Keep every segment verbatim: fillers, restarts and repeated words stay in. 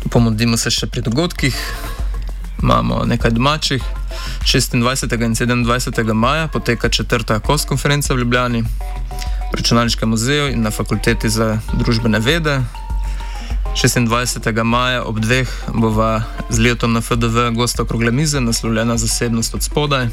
Pomodimo se še pri dogodkih. Imamo nekaj domačih. šestindvajsetega in sedemindvajsetega maja poteka četrta K O S konferenca v Ljubljani, v Računalniškem muzeju in na Fakulteti za družbene vede. šestindvajsetega maja ob dveh bova z Letom na F D V gosta okrogle mize, naslovljena Zasebnost od spodaj.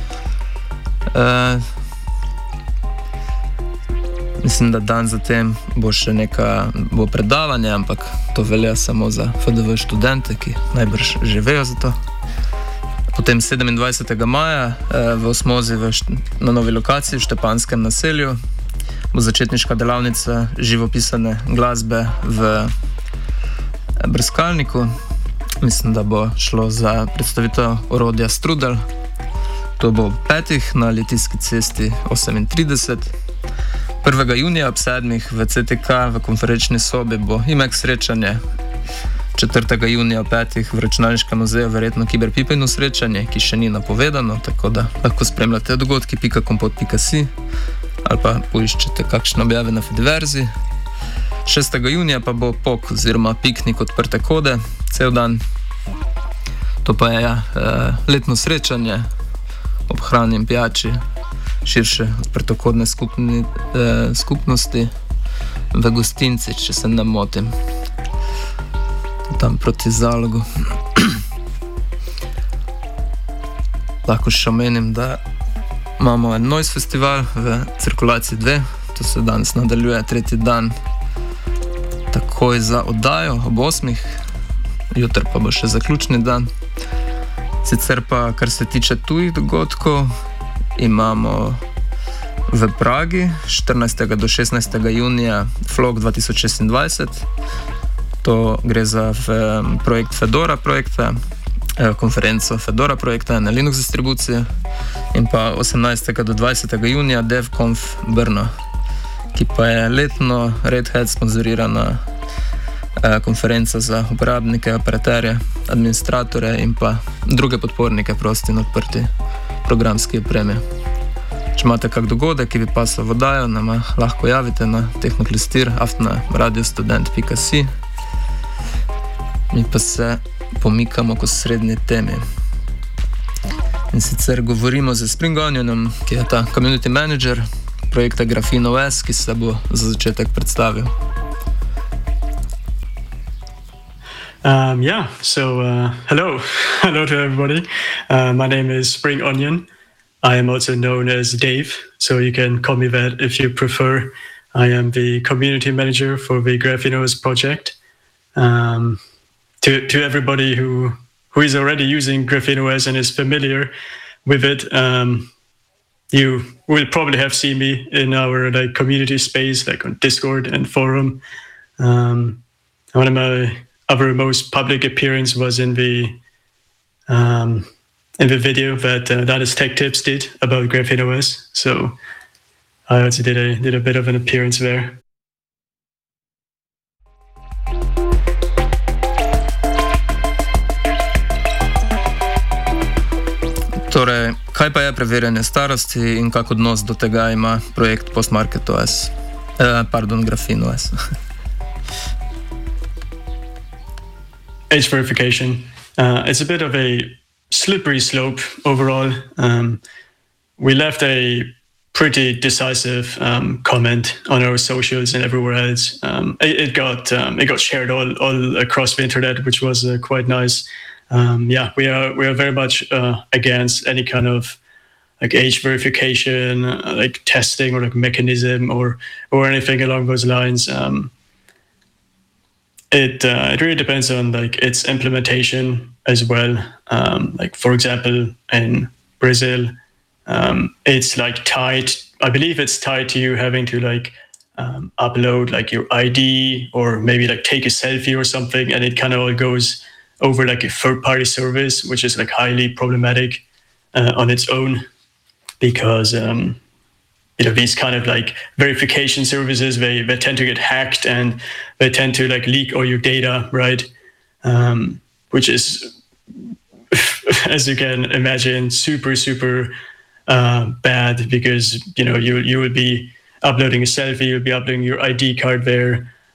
E, mislim, da dan zatem bo še neka bo predavanje, ampak to velja samo za F D V študente, ki najbrž že vejo za to. Potem sedemindvajsetega maja e, v Osmozi v, na novi lokaciji v Štepanskem naselju bo začetniška delavnica živopisane glasbe v brskalniku. Mislim, da bo šlo za predstavitev orodja Strudel. To bo ob petih na Litijski cesti osemintrideset. prvega junija ob sedmih v C T K v konferenčni sobi bo imek srečanje. četrtega junija ob petih v Računalniškem muzeju verjetno Kiberpipinu srečanje, ki še ni napovedano, tako da lahko spremljate dogodki pika kompot pika si ali pa poiščete kakšne objave na Fediverzi. šestega junija pa bo P O K oziroma piknik odprte kode, cel dan. To pa je ja, letno srečanje ob hrani in pijači širše odprtokodne skupni, eh, skupnosti v gostinci, če se ne motim. Tam proti Zalogu. Lahko še omenim, da imamo en Noise festival v cirkulaciji dve, to se danes nadaljuje tretji dan. Takoj za oddajo ob osmih, jutri pa bo še zaključni dan. Sicer pa, kar se tiče tujih dogodkov, imamo v Pragi štirinajstega do šestnajstega junija Flog dva tisoč šestindvajset. To gre za v, projekt Fedora projekta, eh, konferenco Fedora projekta na Linux distribuciji. In pa osemnajstega do dvajsetega junija DevConf Brno, ki pa je letno Red Hat sponzorirana eh, konferenca za uporabnike, operaterje, administratore in pa druge podpornike prosti in odprti programski opremi. Če imate kak dogodek, ki bi pasal v oddajo, nama lahko javite na tehnoklistir afna radiostudent pika si. Mi pa se pomikamo k srednji temi. In sicer govorimo z Spring Onionom, ki je ta community manager projekta Graphene O S, ki se bo za začetek predstavil. Um, yeah, so uh, hello. Hello to everybody. Uh, my name is Spring Onion. I am also known as Dave, so you can call me that if you prefer. I am the community manager for the Graphene O S project. Um, to, to everybody who, who is already using Graphene O S and is familiar with it, um, you will probably have seen me in our like community space, like on Discord and forum. Um, one of my other most public appearance was in the um, in the video that uh, that is Tech Tips did about Graphene O S. So I also did a did a bit of an appearance there. Torej, kaj pa je preverjanje starosti in kak odnos do tega ima projekt Postmarket O S? Eh, pardon, Graphene O S. Age verification. Uh, it's a bit of a slippery slope overall. Um, we left a pretty decisive um, comment on our socials and everywhere else. Um, it, it got um, it got shared all, all across the internet, which was uh, quite nice. Um, yeah, we are we are very much uh, against any kind of like age verification, uh, like testing or like mechanism or or anything along those lines. Um, It uh, it really depends on like its implementation as well. Um, like for example, in Brazil, um, it's like tied. I believe it's tied to you having to like um, upload like your I D or maybe like take a selfie or something, and it kind of all goes over like a third-party service, which is like highly problematic uh, on its own, because um, you know, these kind of like verification services, they, they tend to get hacked and they tend to like leak all your data, right? Um, which is, as you can imagine, super, super uh, bad, because, you know, you, you will be uploading a selfie, you'll be uploading your I D card there.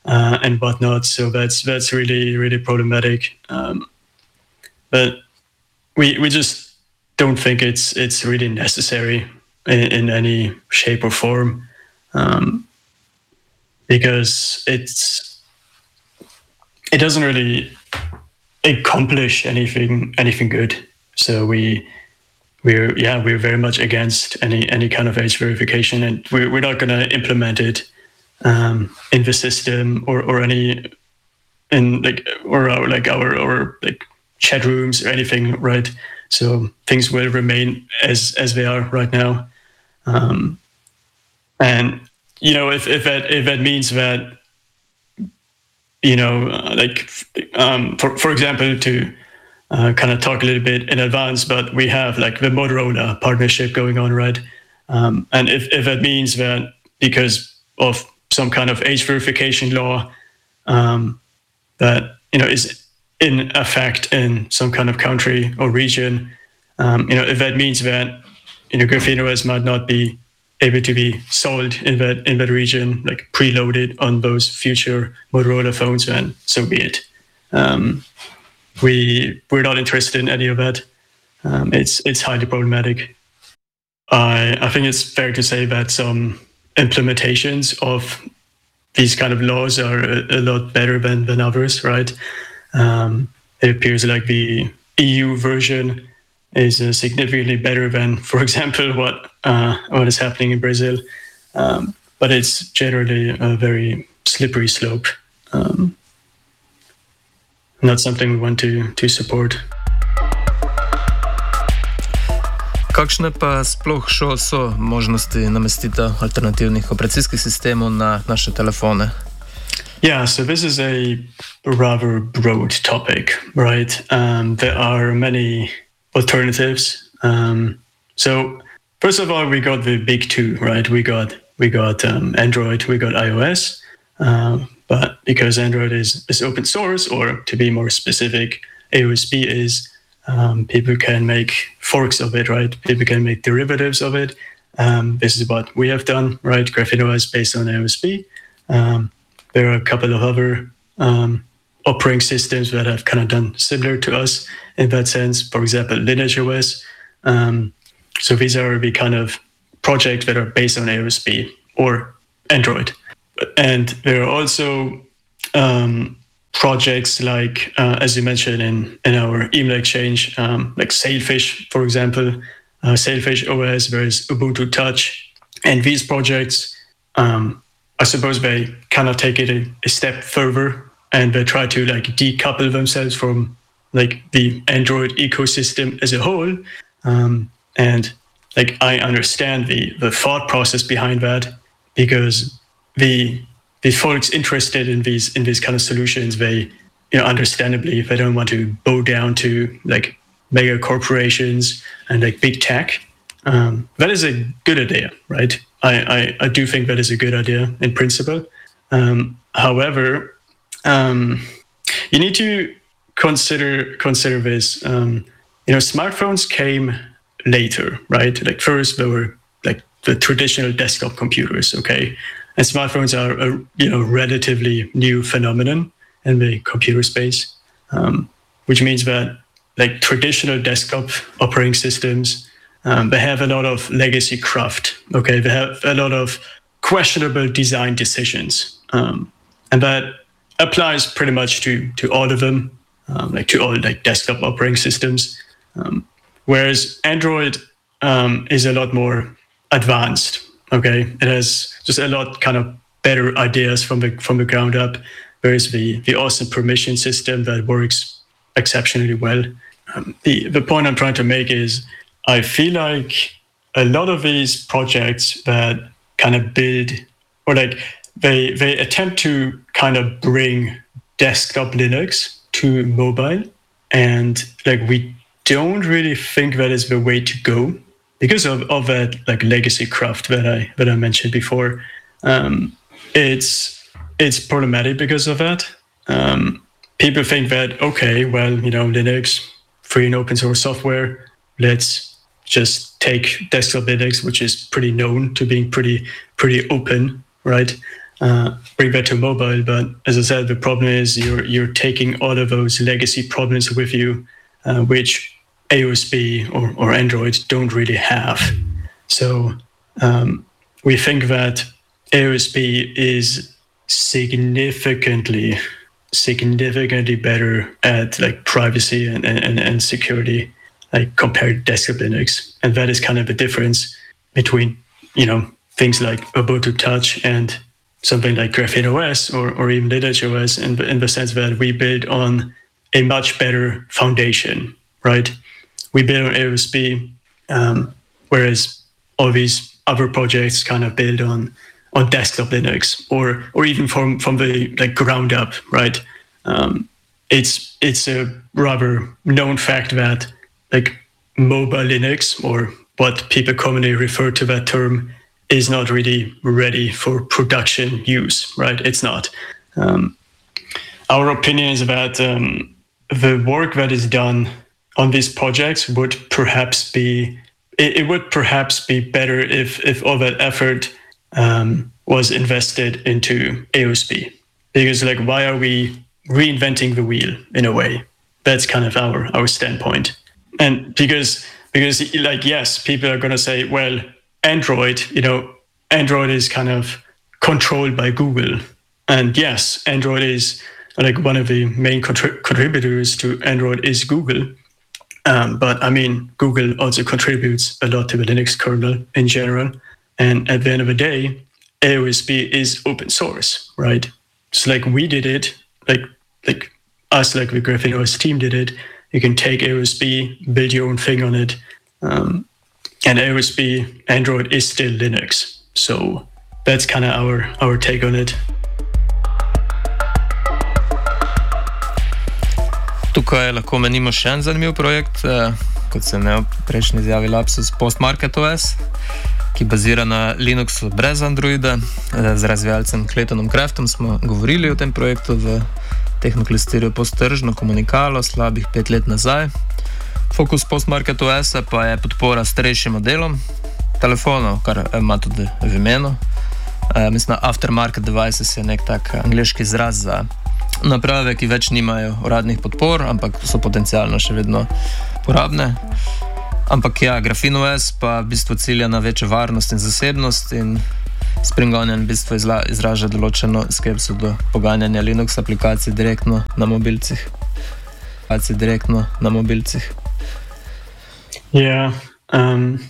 uh, and whatnot. So that's that's really really problematic. Um, but we we just don't think it's it's really necessary in, in any shape or form, um, because it's it doesn't really accomplish anything anything good. So we we're yeah we're very much against any any kind of age verification, and we're we're not going to implement it um, in the system or or any in like or our, like our or like chat rooms or anything, right? So things will remain as as they are right now, um, and you know if if that if that means that you know uh, like um, for for example to uh, kind of talk a little bit in advance, but we have like the Motorola partnership going on, right? Um, and if if that means that because of some kind of age verification law um, that you know is in effect in some kind of country or region, um, you know, if that means that you know GrapheneOS might not be able to be sold in that in that region, like preloaded on those future Motorola phones, then so be it. Um, we we're not interested in any of that. Um, it's it's highly problematic. I I think it's fair to say that some implementations of these kind of laws are a, a lot better than than others, right? Um, it appears like the E U version is uh, significantly better than, for example, what uh, what is happening in Brazil. Um, but it's generally a very slippery slope. Um, not something we want to to support. Kakšne pa sploh šo so možnosti namestitev alternativnih operacijskih sistemov na naše telefone? Yeah, so this is a rather broad topic, right? Um, there are many alternatives. Um, so first of all, we got the big two, right? We got we got um, Android, we got iOS, um, but because Android is, is open source, or to be more specific, A O S P is, um, people can make forks of it, right? People can make derivatives of it. Um, this is what we have done, right? GrapheneOS based on A O S P. Um, There are a couple of other um, operating systems that have kind of done similar to us in that sense. For example, LineageOS. Um, so these are the kind of projects that are based on A O S P or Android. And there are also um, projects like, uh, as you mentioned in, in our email exchange, um, like Sailfish, for example, uh, Sailfish O S, there is Ubuntu Touch. And these projects, um, I suppose they kind of take it a, a step further, and they try to like decouple themselves from like the Android ecosystem as a whole. Um, and like I understand the the thought process behind that, because the the folks interested in these in these kind of solutions, they you know understandably they don't want to bow down to like mega corporations and like big tech. Um, that is a good idea, right? I, I, I do think that is a good idea in principle. Um, however, um, you need to consider consider this. Um, you know, smartphones came later, right? Like first there were like the traditional desktop computers, okay, and smartphones are a you know relatively new phenomenon in the computer space, um, which means that like traditional desktop operating systems. Um, they have a lot of legacy craft. Okay, they have a lot of questionable design decisions, um, and that applies pretty much to to all of them, um, like to all like desktop operating systems. Um, whereas Android um, is a lot more advanced. Okay, it has just a lot kind of better ideas from the from the ground up. There is the the awesome permission system that works exceptionally well. Um, the the point I'm trying to make is, I feel like a lot of these projects that kind of build or like they they attempt to kind of bring desktop Linux to mobile, and like we don't really think that is the way to go because of, of that like legacy craft that I that I mentioned before. Um, it's it's problematic because of that. Um, people think that okay, well, you know, Linux, free and open source software, let's just take desktop Linux, which is pretty known to being pretty pretty open, right? uh, bring that to mobile. But as I said, the problem is you're you're taking all of those legacy problems with you, uh, which A O S P or, or Android don't really have. So um, we think that A O S P is significantly, significantly better at like privacy and, and, and security, like compared to desktop Linux. And that is kind of the difference between, you know, things like Ubuntu Touch and something like Graphene O S or, or even Lineage O S in the, in the sense that we build on a much better foundation, right? We build on A O S P, um, whereas all these other projects kind of build on on desktop Linux or or even from from the like ground up, right? Um, it's it's a rather known fact that like mobile Linux, or what people commonly refer to that term, is not really ready for production use, right? It's not. Um, our opinion is that um, the work that is done on these projects would perhaps be it, it would perhaps be better if if all that effort um, was invested into A O S P, because like why are we reinventing the wheel in a way? That's kind of our our standpoint. And because because like yes, people are going to say, well, Android, you know, Android is kind of controlled by Google, and yes, Android is like one of the main contri- contributors to Android is Google. Um, but I mean, Google also contributes a lot to the Linux kernel in general. And at the end of the day, A O S P is open source, right? So like we did it, like like us, like the Graphene O S team did it. You can take A O S P, build your own thing on it. Um, and A O S P Android is still Linux. So that's kind of our, our take on it. Tukaj lahko menimo še en zanimiv projekt, eh, kot se ne v prejšnji izjavi Lapsus, Postmarket O S, ki bazira na Linuxu brez Androida. Eh, z razvijalcem Claytonom Craftom smo govorili o tem projektu v Tehnoklistirju Posttržno komunikalo slabih pet let nazaj. Fokus Postmarket O S-a pa je podpora starejšim modelom telefonov, kar ima tudi v imenu. E, mislim, aftermarket devices je nek tak angliški izraz za naprave, ki več nimajo uradnih podpor, ampak so potencialno še vedno uporabne. Ampak ja, Graphene O S pa v bistvu cilja na večjo varnost in zasebnost, in Spring Onion v bistvu izla, izraža določeno skepso do poganjanja Linux aplikacij direktno na mobilcih. Aplikacij direktno na mobilcih. Yeah, um,